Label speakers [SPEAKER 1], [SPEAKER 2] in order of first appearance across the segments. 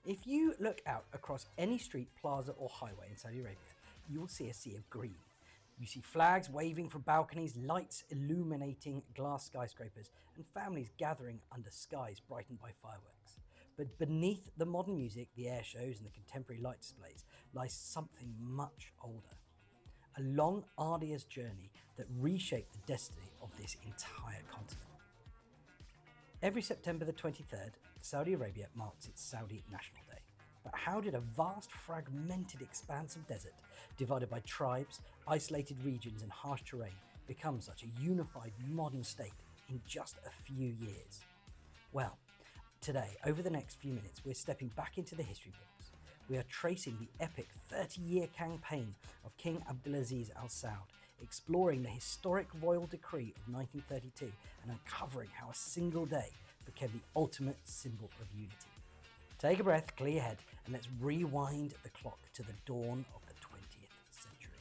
[SPEAKER 1] If you look out across any street, plaza, or highway in Saudi Arabia, you will see a sea of green. You see flags waving from balconies, lights illuminating glass skyscrapers, and families gathering under skies brightened by fireworks. But beneath the modern music, the air shows, and the contemporary light displays lies something much older. A long, arduous journey that reshaped the destiny of this entire continent. Every September the 23rd, Saudi Arabia marks its Saudi National Day. But how did a vast, fragmented expanse of desert, divided by tribes, isolated regions and harsh terrain, become such a unified modern state in just a few years? Well, today, over the next few minutes, we're stepping back into the history books. We are tracing the epic 30-year campaign of King Abdulaziz Al Saud, exploring the historic royal decree of 1932 and uncovering how a single day became the ultimate symbol of unity. Take a breath, clear your head, and let's rewind the clock to the dawn of the 20th century.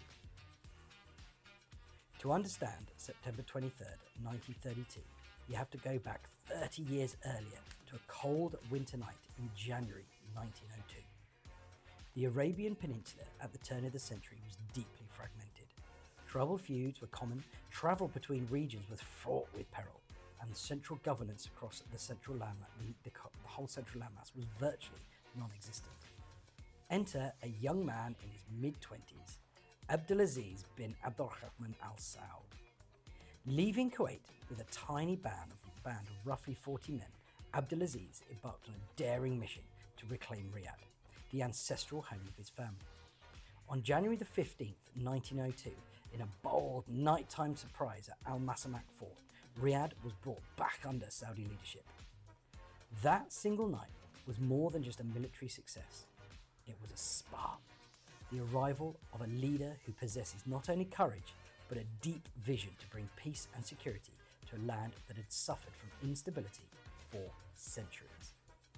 [SPEAKER 1] To understand September 23rd, 1932, you have to go back 30 years earlier to a cold winter night in January 1902. The Arabian Peninsula at the turn of the century was deeply fragmented. Troubled feuds were common, travel between regions was fraught with peril, and central governance across the whole central landmass was virtually non-existent. Enter a young man in his mid-20s, Abdulaziz bin Abdurrahman Al Saud. Leaving Kuwait with a tiny band of roughly 40 men, Abdulaziz embarked on a daring mission to reclaim Riyadh, the ancestral home of his family. On January the 15th, 1902, in a bold nighttime surprise at Al Masamak Fort, Riyadh was brought back under Saudi leadership. That single night was more than just a military success. It was a spark, the arrival of a leader who possesses not only courage, but a deep vision to bring peace and security to a land that had suffered from instability for centuries.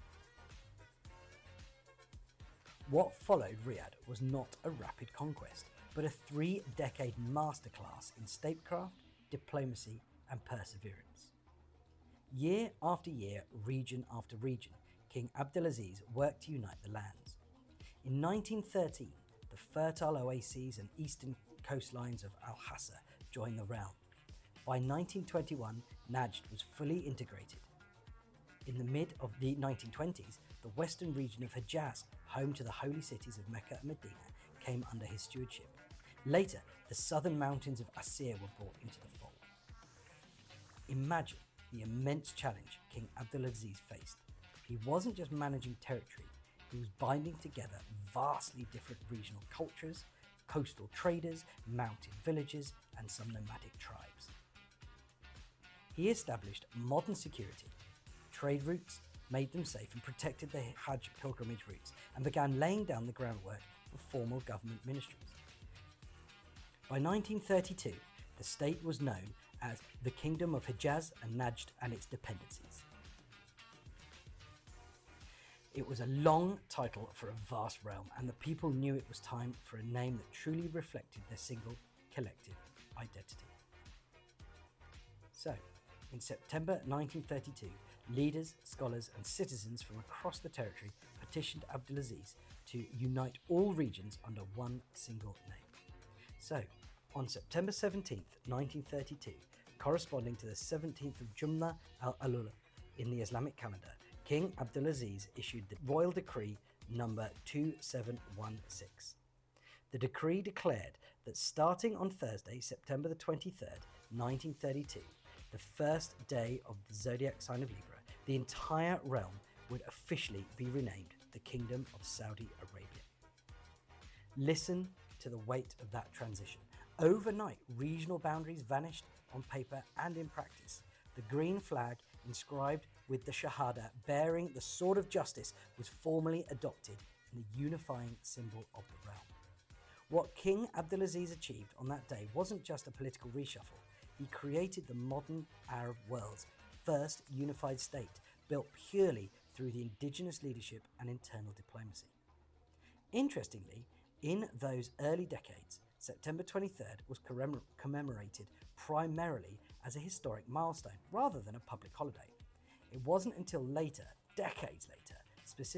[SPEAKER 1] What followed Riyadh was not a rapid conquest, but a 3-decade masterclass in statecraft, diplomacy, and perseverance. Year after year, region after region, King Abdulaziz worked to unite the lands. In 1913, the fertile oases and eastern coastlines of Al-Hassa joined the realm. By 1921, Najd was fully integrated. In the mid of the 1920s, the western region of Hejaz, home to the holy cities of Mecca and Medina, came under his stewardship. Later, the southern mountains of Asir were brought into the fold. Imagine the immense challenge King Abdulaziz faced. He wasn't just managing territory, he was binding together vastly different regional cultures, coastal traders, mountain villages, and some nomadic tribes. He established modern security, trade routes, made them safe and protected the Hajj pilgrimage routes, and began laying down the groundwork for formal government ministries. By 1932, the state was known as the Kingdom of Hejaz and Najd and its dependencies. It was a long title for a vast realm, and the people knew it was time for a name that truly reflected their single, collective identity. So, in September 1932, leaders, scholars, and citizens from across the territory petitioned Abdulaziz to unite all regions under one single name. So, on September 17th, 1932, corresponding to the 17th of Jumna al-Alula in the Islamic calendar, King Abdulaziz issued the Royal Decree number 2716. The decree declared that starting on Thursday, September the 23rd, 1932, the first day of the zodiac sign of Libra, the entire realm would officially be renamed the Kingdom of Saudi Arabia. Listen to the weight of that transition. Overnight, regional boundaries vanished on paper and in practice. The green flag, inscribed with the Shahada bearing the sword of justice, was formally adopted in the unifying symbol of the realm. What King Abdulaziz achieved on that day wasn't just a political reshuffle. He created the modern Arab world's first unified state, built purely through the indigenous leadership and internal diplomacy. Interestingly, in those early decades, September 23rd was commemorated primarily as a historic milestone rather than a public holiday. It wasn't until later, decades later, specifically